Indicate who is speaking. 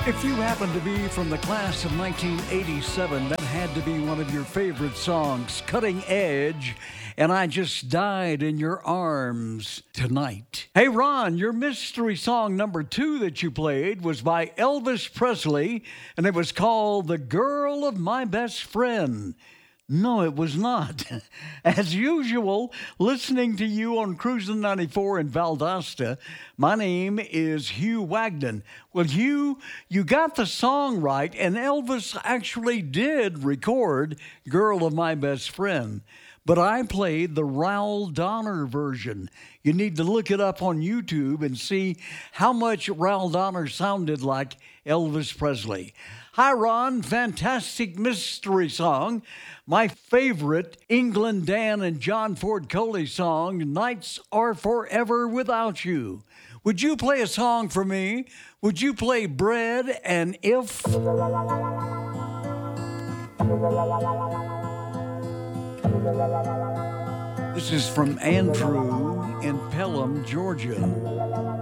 Speaker 1: If you happen to be from the class of 1987, that had to be one of your favorite songs, Cutting Edge, and I Just Died in Your Arms Tonight. Hey, Ron, your mystery song number 2 that you played was by Elvis Presley, and it was called The Girl of My Best Friend. No, it was not. As usual, listening to you on Cruisin' 94 in Valdosta, my name is Hugh Wagnon. Well, Hugh, you got the song right, and Elvis actually did record Girl of My Best Friend. But I played the Raul Donner version. You need to look it up on YouTube and see how much Raul Donner sounded like Elvis Presley. Hi, Ron. Fantastic mystery song. My favorite England Dan and John Ford Coley song, Nights Are Forever Without You. Would you play a song for me? Would you play Bread and If? This is from Andrew in Pelham, Georgia.